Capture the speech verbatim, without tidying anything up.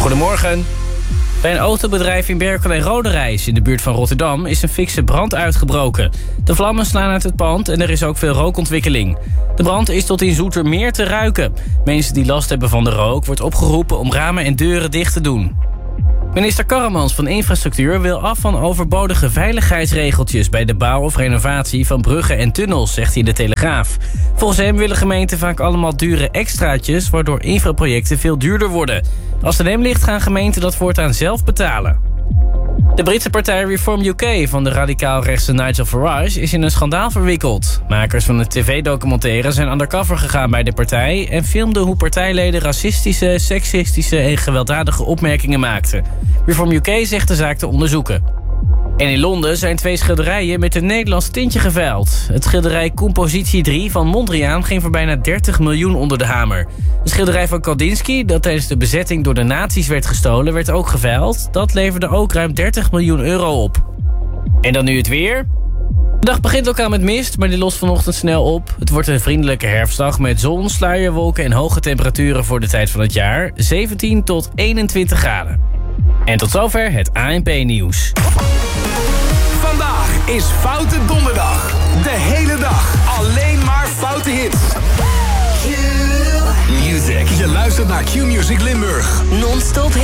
Goedemorgen. Bij een autobedrijf in Berkel en Roderijs in de buurt van Rotterdam is een fikse brand uitgebroken. De vlammen slaan uit het pand en er is ook veel rookontwikkeling. De brand is tot in Zoetermeer te ruiken. Mensen die last hebben van de rook wordt opgeroepen om ramen en deuren dicht te doen. Minister Karremans van Infrastructuur wil af van overbodige veiligheidsregeltjes bij de bouw of renovatie van bruggen en tunnels, zegt hij in de Telegraaf. Volgens hem willen gemeenten vaak allemaal dure extraatjes, waardoor infraprojecten veel duurder worden. Als het aan hem ligt, gaan gemeenten dat voortaan zelf betalen. De Britse partij Reform U K van de radicaal-rechtse Nigel Farage is in een schandaal verwikkeld. Makers van de tv-documentaire zijn undercover gegaan bij de partij en filmden hoe partijleden racistische, seksistische en gewelddadige opmerkingen maakten. Reform U K zegt de zaak te onderzoeken. En in Londen zijn twee schilderijen met een Nederlands tintje geveild. Het schilderij Compositie drie van Mondriaan ging voor bijna dertig miljoen onder de hamer. Een schilderij van Kandinsky, dat tijdens de bezetting door de nazi's werd gestolen, werd ook geveild. Dat leverde ook ruim dertig miljoen euro op. En dan nu het weer. De dag begint ook aan met mist, maar die lost vanochtend snel op. Het wordt een vriendelijke herfstdag met zon, sluierwolken en hoge temperaturen voor de tijd van het jaar. zeventien tot eenentwintig graden. En tot zover het A N P-nieuws. Vandaag is Foute Donderdag. De hele dag alleen maar foute hits. Q Music. Je luistert naar Q Music Limburg. Non-stop